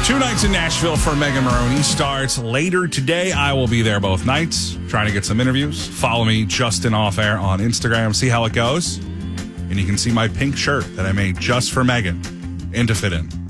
2 nights in Nashville for Megan Maroney starts later today. I will be there both nights, trying to get some interviews. Follow me, Justin Off Air, on Instagram. See how it goes. And you can see my pink shirt that I made just for Megan and to fit in.